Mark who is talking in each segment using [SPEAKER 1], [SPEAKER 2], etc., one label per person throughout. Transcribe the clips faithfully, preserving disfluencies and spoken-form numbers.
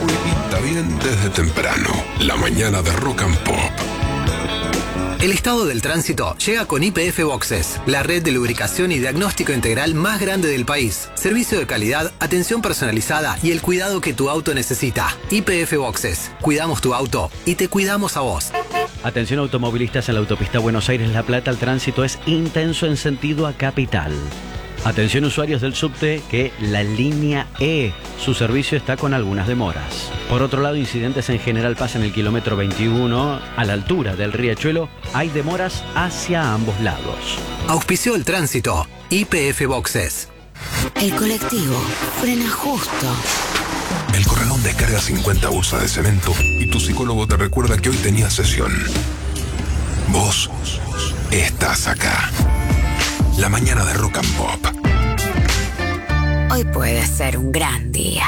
[SPEAKER 1] y pinta bien desde temprano. La mañana de Rock and Pop.
[SPEAKER 2] El estado del tránsito llega con Y P F Boxes, la red de lubricación y diagnóstico integral más grande del país. Servicio de calidad, atención personalizada y el cuidado que tu auto necesita. Y P F Boxes. Cuidamos tu auto y te cuidamos a vos.
[SPEAKER 3] Atención automovilistas en la autopista Buenos Aires-La Plata, el tránsito es intenso en sentido a Capital. Atención usuarios del subte que la línea E, su servicio está con algunas demoras. Por otro lado, incidentes en General Paz en el kilómetro veintiuno, a la altura del Riachuelo, hay demoras hacia ambos lados.
[SPEAKER 2] Auspició el tránsito, Y P F Boxes.
[SPEAKER 4] El colectivo frena justo.
[SPEAKER 1] El corralón descarga cincuenta bolsas de cemento y tu psicólogo te recuerda que hoy tenías sesión. Vos estás acá. La mañana de Rock and Pop.
[SPEAKER 4] Hoy puede ser un gran día.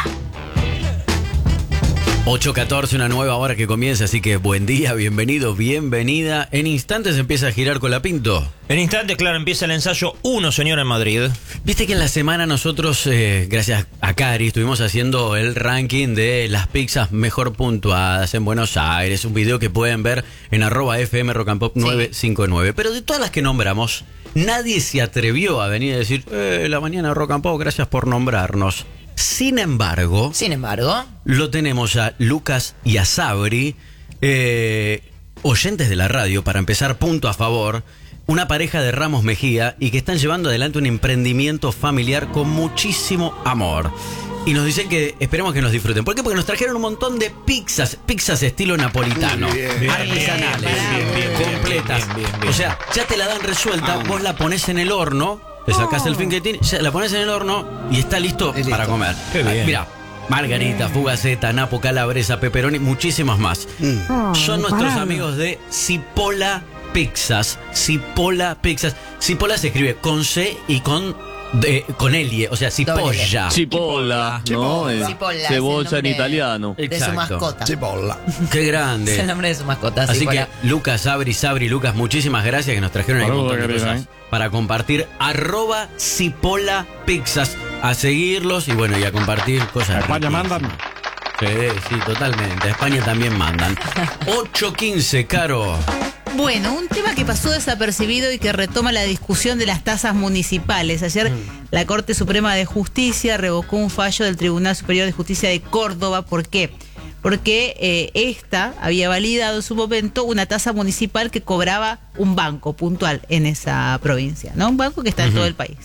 [SPEAKER 3] ocho catorce, una nueva hora que comienza, así que buen día, bienvenido, bienvenida. En instantes empieza a girar con la Pinto.
[SPEAKER 5] En instantes, claro, empieza el ensayo uno, señor, en Madrid.
[SPEAKER 3] Viste que en la semana nosotros, eh, gracias a Cari, estuvimos haciendo el ranking de las pizzas mejor puntuadas en Buenos Aires. Un video que pueden ver en arroba F M Rock and Pop nueve cinco nueve. Pero de todas las que nombramos, nadie se atrevió a venir a decir, eh, la mañana de Rock and Pop, gracias por nombrarnos. Sin embargo,
[SPEAKER 6] Sin embargo,
[SPEAKER 3] lo tenemos a Lucas y a Sabri, eh, oyentes de la radio, para empezar, punto a favor, una pareja de Ramos Mejía y que están llevando adelante un emprendimiento familiar con muchísimo amor. Y nos dicen que esperemos que nos disfruten. ¿Por qué? Porque nos trajeron un montón de pizzas, pizzas estilo napolitano,
[SPEAKER 1] Bien,
[SPEAKER 3] artesanales,
[SPEAKER 5] bien, bien, bien,
[SPEAKER 3] completas.
[SPEAKER 5] bien, bien, bien.
[SPEAKER 3] O sea, ya te la dan resuelta, vos la pones en el horno, te sacás el finquetín, ya la pones en el horno y está listo,
[SPEAKER 6] listo.
[SPEAKER 3] para comer.
[SPEAKER 5] Qué bien.
[SPEAKER 3] Mira, margarita, fugaceta, napo, calabresa, pepperoni, muchísimas más.
[SPEAKER 6] Mm.
[SPEAKER 3] Son nuestros amigos de Cipolla Pizzas. Cipolla Pizzas. Cipolla se escribe con C y con de, con L, o sea, cipolla.
[SPEAKER 7] Cipolla, ¿no? Eh,
[SPEAKER 6] Cipolla,
[SPEAKER 7] cebolla
[SPEAKER 6] es el
[SPEAKER 7] en
[SPEAKER 6] nombre
[SPEAKER 7] italiano.
[SPEAKER 6] de su
[SPEAKER 3] Exacto.
[SPEAKER 6] mascota.
[SPEAKER 3] Qué
[SPEAKER 6] Es
[SPEAKER 3] grande.
[SPEAKER 6] el nombre de su mascota.
[SPEAKER 3] Así
[SPEAKER 6] Cipolla.
[SPEAKER 3] que, Lucas, Sabri, Sabri, Lucas, muchísimas gracias que nos trajeron ahí un
[SPEAKER 7] Saludos,
[SPEAKER 3] montón de
[SPEAKER 7] querida,
[SPEAKER 3] cosas
[SPEAKER 7] eh.
[SPEAKER 3] para compartir. Arroba Cipolla Pizzas. A seguirlos y bueno, y a compartir cosas.
[SPEAKER 7] España
[SPEAKER 3] riquísimas.
[SPEAKER 7] mandan.
[SPEAKER 3] Sí, sí, totalmente. A España también mandan. ocho quince, Caro.
[SPEAKER 8] Bueno, un tema que pasó desapercibido y que retoma la discusión de las tasas municipales. Ayer la Corte Suprema de Justicia revocó un fallo del Tribunal Superior de Justicia de Córdoba. ¿Por qué? Porque eh, esta había validado en su momento una tasa municipal que cobraba un banco puntual en esa provincia, ¿no? Un banco que está en
[SPEAKER 3] Ujú.
[SPEAKER 8] todo el país.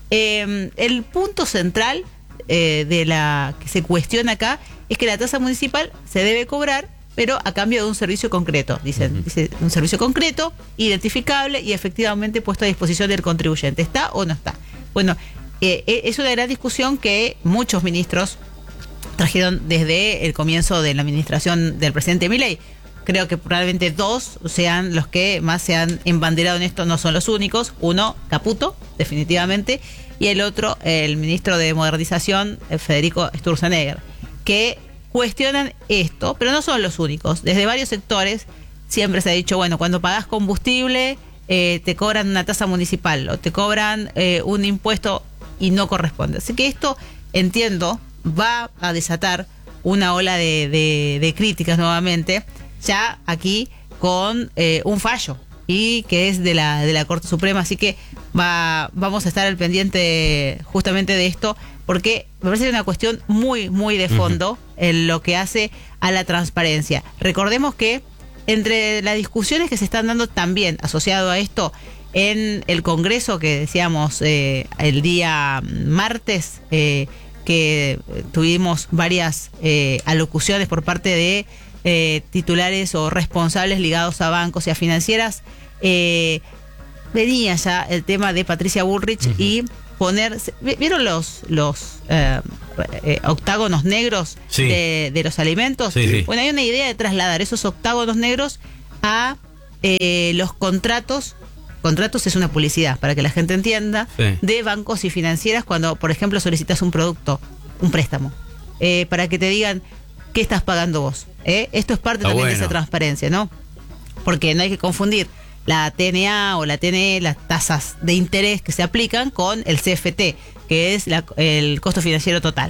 [SPEAKER 8] Eh, el punto central eh, de la que se cuestiona acá es que la tasa municipal se debe cobrar, pero a cambio de un servicio concreto, dicen, uh-huh. dice un servicio concreto, identificable y efectivamente puesto a disposición del contribuyente. ¿Está o no está? Bueno, eh, es una gran discusión que muchos ministros trajeron desde el comienzo de la administración del presidente Milei. Creo que probablemente dos sean los que más se han embanderado en esto, no son los únicos. Uno, Caputo, definitivamente, y el otro, el ministro de Modernización, Federico Sturzenegger, que cuestionan esto, pero no son los únicos. Desde varios sectores siempre se ha dicho, bueno, cuando pagás combustible eh, te cobran una tasa municipal o te cobran eh, un impuesto y no corresponde. Así que esto, entiendo, va a desatar una ola de, de, de críticas nuevamente, ya aquí con eh, un fallo y que es de la de la Corte Suprema, así que va vamos a estar al pendiente justamente de esto, porque me parece una cuestión muy, muy de fondo en lo que hace a la transparencia. Recordemos que entre las discusiones que se están dando también asociado a esto en el Congreso, que decíamos eh, el día martes, eh, que tuvimos varias eh, alocuciones por parte de eh, titulares o responsables ligados a bancos y a financieras, eh, venía ya el tema de Patricia Bullrich uh-huh. y poner, ¿vieron los los eh, eh, octágonos negros
[SPEAKER 3] sí.
[SPEAKER 8] de, de los alimentos?
[SPEAKER 3] Sí, sí.
[SPEAKER 8] Bueno, hay una idea de trasladar esos octágonos negros a eh, los contratos. Contratos es una publicidad, para que la gente entienda, sí. de bancos y financieras cuando, por ejemplo, solicitas un producto, un préstamo, eh, para que te digan qué estás pagando vos. ¿eh? Esto es parte
[SPEAKER 3] Está
[SPEAKER 8] también
[SPEAKER 3] bueno.
[SPEAKER 8] de esa transparencia, ¿no? Porque no hay que confundir la T N A o la T N E, las tasas de interés que se aplican con el C F T, que es la, el costo financiero total.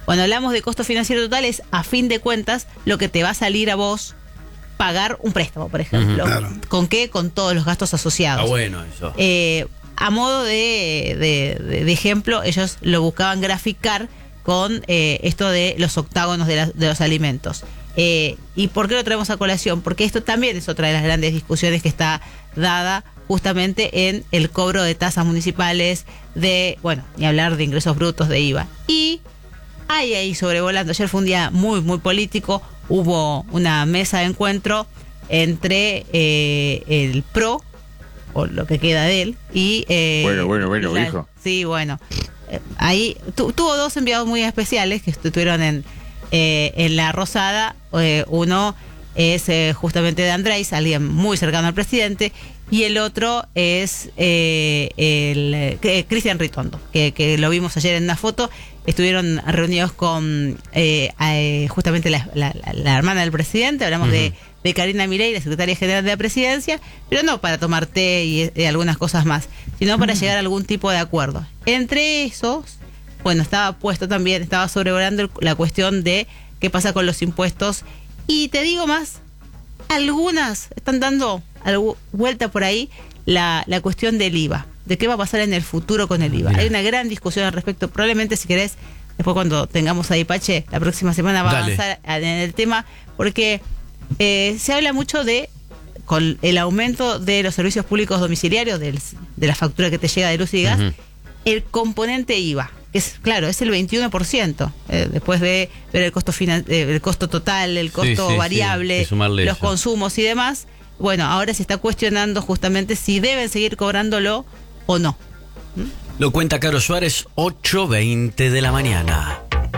[SPEAKER 8] Cuando hablamos de costo financiero total es, a fin de cuentas, lo que te va a salir a vos pagar un préstamo, por ejemplo.
[SPEAKER 6] Ujú, claro.
[SPEAKER 8] ¿Con qué? Con todos los gastos asociados.
[SPEAKER 3] Ah, bueno, eso.
[SPEAKER 8] Eh, a modo de, de- de- de ejemplo, ellos lo buscaban graficar con eh, esto de los octágonos de, la- de los alimentos. Eh, ¿Y por qué lo traemos a colación? Porque esto también es otra de las grandes discusiones que está dada justamente en el cobro de tasas municipales, de, bueno, ni hablar de ingresos brutos de I V A. Y hay ahí sobrevolando, ayer fue un día muy, muy político, hubo una mesa de encuentro entre eh, el P R O, o lo que queda de él, y... eh,
[SPEAKER 7] Bueno, bueno, bueno,
[SPEAKER 8] la-
[SPEAKER 7] hijo.
[SPEAKER 8] Sí, bueno. Eh, ahí tu- tuvo dos enviados muy especiales que estuvieron en, eh, en La Rosada. Eh, uno es eh, justamente de Andrés, alguien muy cercano al presidente, y el otro es eh, el eh, que- Cristian Ritondo, que, que lo vimos ayer en una foto. Estuvieron reunidos con eh, eh, justamente la, la- la- la hermana del presidente, hablamos de, de Karina Milei, la secretaria general de la presidencia, pero no para tomar té y, y algunas cosas más, sino para llegar a algún tipo de acuerdo. Entre esos, bueno, estaba puesto también, estaba sobrevolando el- la cuestión de qué pasa con los impuestos. Y te digo más, algunas están dando algu- vuelta por ahí la, la cuestión del I V A, de qué va a pasar en el futuro con el I V A.
[SPEAKER 3] Mira.
[SPEAKER 8] Hay una gran discusión al respecto. Probablemente, si querés, después cuando tengamos ahí Pache, la próxima semana va
[SPEAKER 3] Dale.
[SPEAKER 8] a avanzar en el tema, porque eh, se habla mucho de, con el aumento de los servicios públicos domiciliarios, del- de la factura que te llega de luz y gas,
[SPEAKER 3] Ujú.
[SPEAKER 8] el componente I V A, que es, claro, es el veintiuno por ciento, eh, después de ver el costo finan- eh, el costo total, el costo
[SPEAKER 3] sí, sí,
[SPEAKER 8] variable,
[SPEAKER 3] hay que sumarle
[SPEAKER 8] los
[SPEAKER 3] eso.
[SPEAKER 8] consumos y demás. Bueno, ahora se está cuestionando justamente si deben seguir cobrándolo o no.
[SPEAKER 3] Lo cuenta Caro Suárez, ocho veinte de la mañana.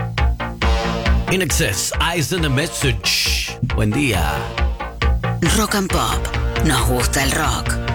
[SPEAKER 3] In Excess, Eyes on the Message. Buen día.
[SPEAKER 4] Rock and Pop. Nos gusta el rock.